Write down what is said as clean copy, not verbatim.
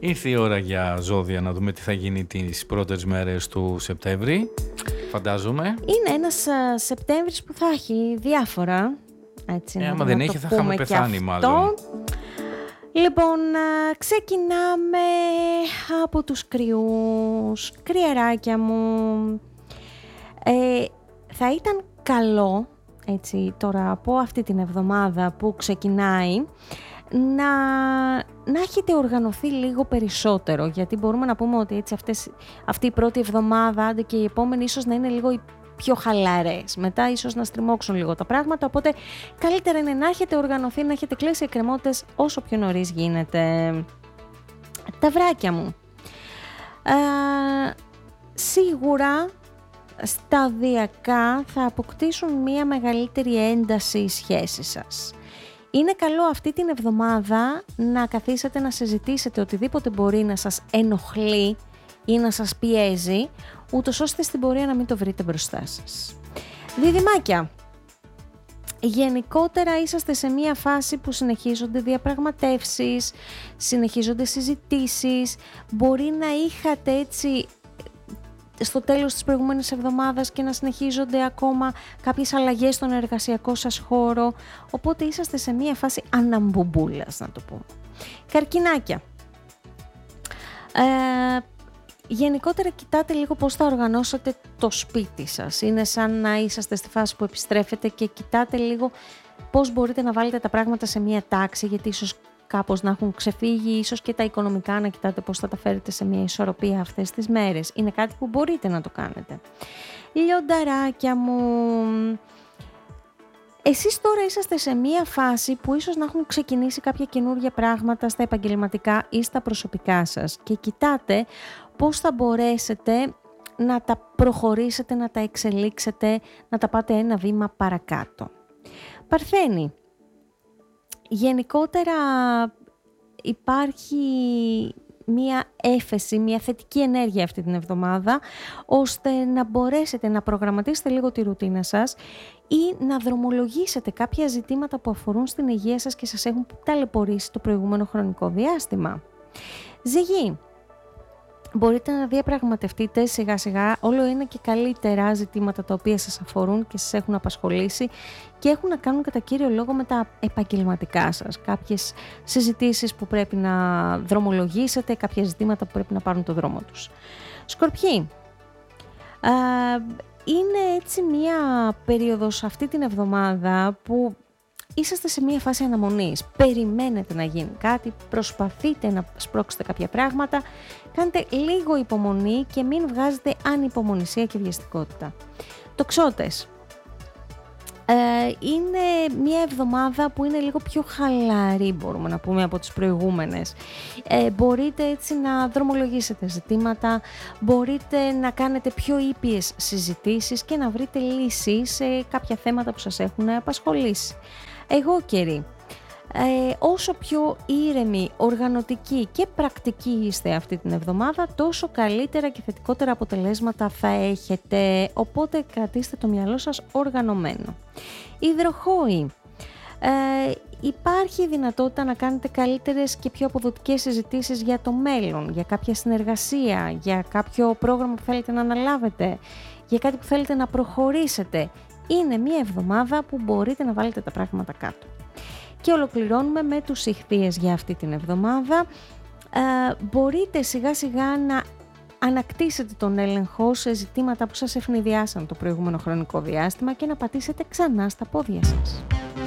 Ήρθε η ώρα για ζώδια να δούμε τι θα γίνει τις πρώτες μέρες του Σεπτέμβρη, φαντάζομαι. Είναι ένας Σεπτέμβρης που θα έχει διάφορα. Έτσι, άμα δεν έχει θα είχαμε πεθάνει μάλλον. Λοιπόν, ξεκινάμε από τους κρυούς. Κρυαράκια μου. Θα ήταν καλό, έτσι, τώρα από αυτή την εβδομάδα που ξεκινάει, να έχετε οργανωθεί λίγο περισσότερο, γιατί μπορούμε να πούμε ότι έτσι αυτή η πρώτη εβδομάδα, άντε και η επόμενη ίσως να είναι λίγο πιο χαλαρές, μετά ίσως να στριμώξουν λίγο τα πράγματα, οπότε καλύτερα είναι να έχετε οργανωθεί, να έχετε κλέσει εκκρεμότητες όσο πιο νωρίς γίνεται. Ταυράκια μου, σίγουρα σταδιακά θα αποκτήσουν μία μεγαλύτερη ένταση οι σχέσεις σας. Είναι καλό αυτή την εβδομάδα να καθίσετε να συζητήσετε οτιδήποτε μπορεί να σας ενοχλεί ή να σας πιέζει, ούτως ώστε στην πορεία να μην το βρείτε μπροστά σας. Διδυμάκια, γενικότερα είσαστε σε μία φάση που συνεχίζονται διαπραγματεύσεις, συνεχίζονται συζητήσεις, μπορεί να είχατε έτσι στο τέλος της προηγούμενης εβδομάδας και να συνεχίζονται ακόμα κάποιες αλλαγές στον εργασιακό σας χώρο, οπότε είσαστε σε μία φάση αναμπομπούλας, να το πούμε. Καρκινάκια, γενικότερα κοιτάτε λίγο πώς θα οργανώσετε το σπίτι σας. Είναι σαν να είσαστε στη φάση που επιστρέφετε και κοιτάτε λίγο πώς μπορείτε να βάλετε τα πράγματα σε μία τάξη, γιατί ίσως κάπως να έχουν ξεφύγει, ίσως και τα οικονομικά να κοιτάτε πώς θα τα φέρετε σε μια ισορροπία αυτές τις μέρες. Είναι κάτι που μπορείτε να το κάνετε. Λιονταράκια μου, εσείς τώρα είσαστε σε μια φάση που ίσως να έχουν ξεκινήσει κάποια καινούργια πράγματα στα επαγγελματικά ή στα προσωπικά σας και κοιτάτε πώς θα μπορέσετε να τα προχωρήσετε, να τα εξελίξετε, να τα πάτε ένα βήμα παρακάτω. Παρθένη, γενικότερα υπάρχει μία έφεση, μία θετική ενέργεια αυτή την εβδομάδα, ώστε να μπορέσετε να προγραμματίσετε λίγο τη ρουτίνα σας ή να δρομολογήσετε κάποια ζητήματα που αφορούν στην υγεία σας και σας έχουν ταλαιπωρήσει το προηγούμενο χρονικό διάστημα. Ζυγή, μπορείτε να διαπραγματευτείτε σιγά σιγά όλο ένα και καλύτερα ζητήματα τα οποία σας αφορούν και σας έχουν απασχολήσει και έχουν να κάνουν κατά κύριο λόγο με τα επαγγελματικά σας. Κάποιες συζητήσεις που πρέπει να δρομολογήσετε, κάποια ζητήματα που πρέπει να πάρουν το δρόμο τους. Σκορπιοί, είναι έτσι μία περίοδος αυτή την εβδομάδα που είσαστε σε μία φάση αναμονής, περιμένετε να γίνει κάτι, προσπαθείτε να σπρώξετε κάποια πράγματα, κάντε λίγο υπομονή και μην βγάζετε ανυπομονησία και βιαστικότητα. Τοξότες, είναι μία εβδομάδα που είναι λίγο πιο χαλαρή, μπορούμε να πούμε, από τις προηγούμενες. Μπορείτε έτσι να δρομολογήσετε ζητήματα, μπορείτε να κάνετε πιο ήπιες συζητήσεις και να βρείτε λύσεις σε κάποια θέματα που σας έχουν απασχολήσει. Εγώ καιρή, όσο πιο ήρεμοι, οργανωτικοί και πρακτικοί είστε αυτή την εβδομάδα, τόσο καλύτερα και θετικότερα αποτελέσματα θα έχετε, οπότε κρατήστε το μυαλό σας οργανωμένο. Υδροχόοι, υπάρχει δυνατότητα να κάνετε καλύτερες και πιο αποδοτικές συζητήσεις για το μέλλον, για κάποια συνεργασία, για κάποιο πρόγραμμα που θέλετε να αναλάβετε, για κάτι που θέλετε να προχωρήσετε. Είναι μια εβδομάδα που μπορείτε να βάλετε τα πράγματα κάτω. Και ολοκληρώνουμε με τους Ιχθύες για αυτή την εβδομάδα. Μπορείτε σιγά σιγά να ανακτήσετε τον έλεγχο σε ζητήματα που σας ευνηδιάσαν το προηγούμενο χρονικό διάστημα και να πατήσετε ξανά στα πόδια σας.